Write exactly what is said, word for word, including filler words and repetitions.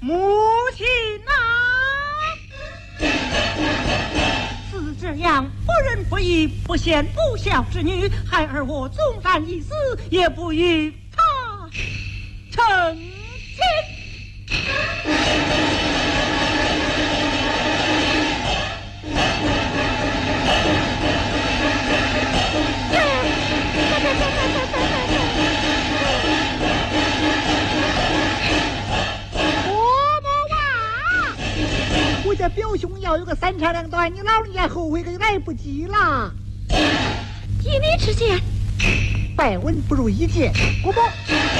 母亲啊，是这样，不仁不义、不贤不孝之女，孩儿我纵犯一死，也不与她成亲。 我家表兄要有个三长两短，你老人家后悔可就来不及了。 依你之见， 百闻不如一见，姑母。